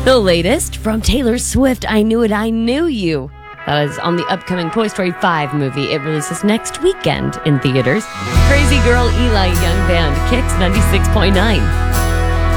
The latest from Taylor Swift, I Knew It, I Knew You. That is on the upcoming Toy Story 5 movie. It releases next weekend in theaters. Crazy Girl, Eli Young Band, Kicks 96.9.